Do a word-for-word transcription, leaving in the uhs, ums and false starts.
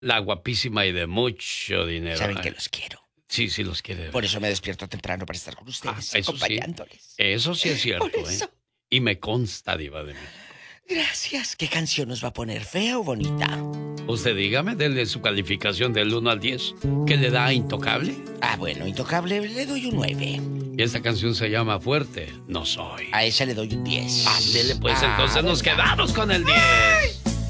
La guapísima y de mucho dinero. Saben que los quiero. Sí, sí los quiere. Por eso me despierto temprano para estar con ustedes, Ah, eso acompañándoles. Sí. Eso sí es cierto, Por eso. ¿eh? Y me consta, Diva de México. Gracias. ¿Qué canción nos va a poner, fea o bonita? Usted dígame, denle su calificación del uno al diez. ¿Qué le da a Intocable? Ah, bueno, Intocable le doy un nueve. Y esta canción se llama Fuerte, no soy. A esa le doy un diez. Ándele, pues Ah, entonces nos ¿verdad? quedamos con el diez.